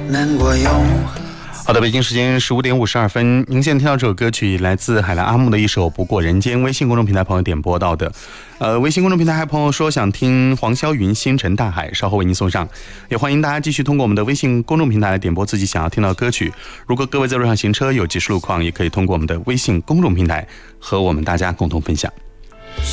难过永恒。 好的，北京时间15点52分，您现在听到这首歌曲来自海蓝阿木的一首《不过人间》，微信公众平台朋友点播到的。微信公众平台还有朋友说想听黄霄云《星辰大海》，稍后为您送上。也欢迎大家继续通过我们的微信公众平台来点播自己想要听到的歌曲。如果各位在路上行车有急事路况，也可以通过我们的微信公众平台和我们大家共同分享。